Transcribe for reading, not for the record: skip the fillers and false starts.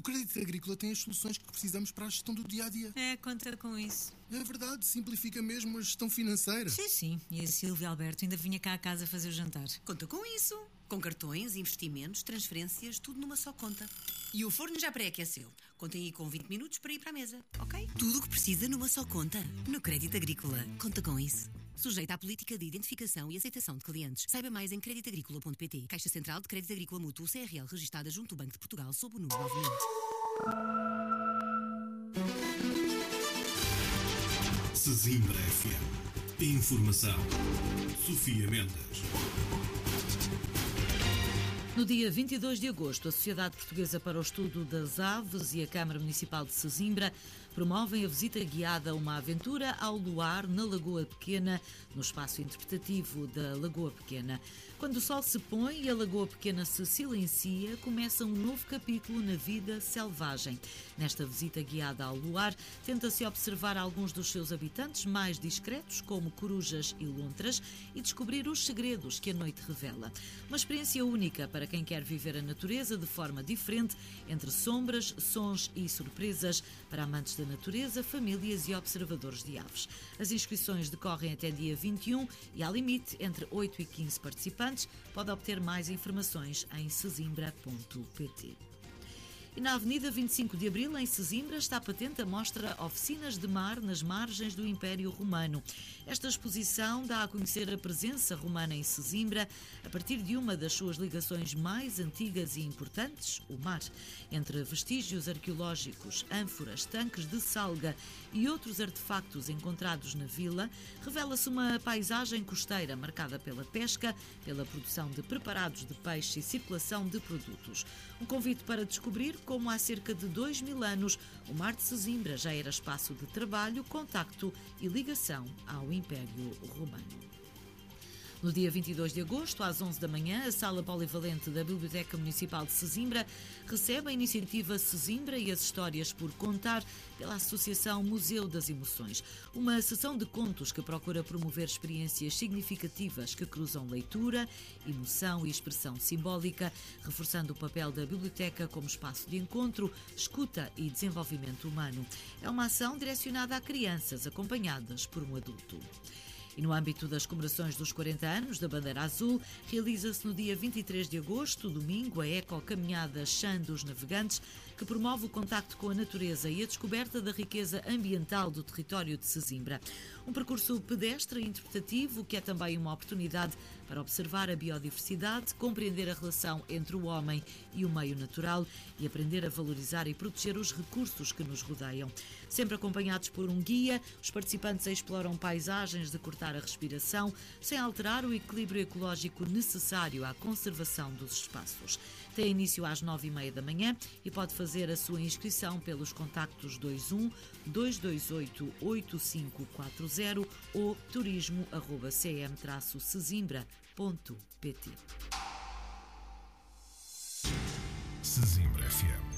Crédito Agrícola tem as soluções que precisamos para a gestão do dia-a-dia. Conta com isso. É verdade, simplifica mesmo a gestão financeira. Sim. E a Silvia Alberto ainda vinha cá a casa fazer o jantar. Conta com isso. Com cartões, investimentos, transferências, tudo numa só conta. E o forno já pré-aqueceu. Contem aí com 20 minutos para ir para a mesa, ok? Tudo o que precisa numa só conta. No Crédito Agrícola. Conta com isso. Sujeito à política de identificação e aceitação de clientes. Saiba mais em creditagricola.pt. Caixa Central de Crédito Agrícola Mútuo CRL, registada junto do Banco de Portugal sob o número 9000. Sesimbra FM. Informação. Sofia Mendes. No dia 22 de agosto, a Sociedade Portuguesa para o Estudo das Aves e a Câmara Municipal de Sesimbra promovem a visita guiada a uma aventura ao luar na Lagoa Pequena, no espaço interpretativo da Lagoa Pequena. Quando o sol se põe e a Lagoa Pequena se silencia, começa um novo capítulo na vida selvagem. Nesta visita guiada ao luar, tenta-se observar alguns dos seus habitantes mais discretos, como corujas e lontras, e descobrir os segredos que a noite revela. Uma experiência única para quem quer viver a natureza de forma diferente, entre sombras, sons e surpresas, para amantes da natureza, famílias e observadores de aves. As inscrições decorrem até dia 21 e, há limite, entre 8 e 15 participantes. Pode obter mais informações em sesimbra.pt. E na Avenida 25 de Abril, em Sesimbra, está patente a mostra Oficinas de Mar nas Margens do Império Romano. Esta exposição dá a conhecer a presença romana em Sesimbra a partir de uma das suas ligações mais antigas e importantes, o mar. Entre vestígios arqueológicos, ânforas, tanques de salga e outros artefactos encontrados na vila, revela-se uma paisagem costeira marcada pela pesca, pela produção de preparados de peixe e circulação de produtos. Um convite para descobrir como há cerca de 2000 anos o Mar de Sesimbra já era espaço de trabalho, contacto e ligação ao Império Romano. No dia 22 de agosto, às 11 da manhã, a Sala Polivalente da Biblioteca Municipal de Sesimbra recebe a iniciativa Sesimbra e as Histórias por Contar pela Associação Museu das Emoções. Uma sessão de contos que procura promover experiências significativas que cruzam leitura, emoção e expressão simbólica, reforçando o papel da biblioteca como espaço de encontro, escuta e desenvolvimento humano. É uma ação direcionada a crianças acompanhadas por um adulto. E no âmbito das comemorações dos 40 anos da Bandeira Azul, realiza-se no dia 23 de agosto, domingo, a Eco-Caminhada Chã dos Navegantes, que promove o contacto com a natureza e a descoberta da riqueza ambiental do território de Sesimbra. Um percurso pedestre e interpretativo que é também uma oportunidade para observar a biodiversidade, compreender a relação entre o homem e o meio natural e aprender a valorizar e proteger os recursos que nos rodeiam. Sempre acompanhados por um guia, os participantes exploram paisagens de cortar a respiração, sem alterar o equilíbrio ecológico necessário à conservação dos espaços. Tem início às 9h30 da manhã e pode fazer a sua inscrição pelos contactos 21 228 8540 ou turismo@cm-sesimbra.pt. Sesimbra FM.